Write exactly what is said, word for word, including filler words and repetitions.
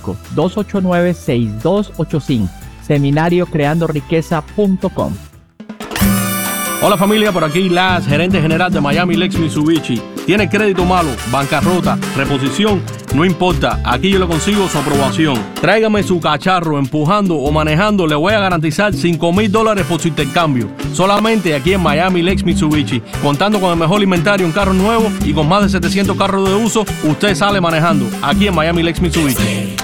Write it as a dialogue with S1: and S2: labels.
S1: cinco, dos ocho nueve, seis dos ocho cinco. seminario creando riqueza punto com.
S2: Hola familia, por aquí Las, gerente general de Miami Lakes Mitsubishi. ¿Tiene crédito malo, bancarrota, reposición? No importa, aquí yo le consigo su aprobación. Tráigame su cacharro empujando o manejando, le voy a garantizar cinco mil dólares por su intercambio. Solamente aquí en Miami Lakes Mitsubishi. Contando con el mejor inventario en carros nuevos y con más de setecientos carros de uso, usted sale manejando aquí en Miami Lakes Mitsubishi.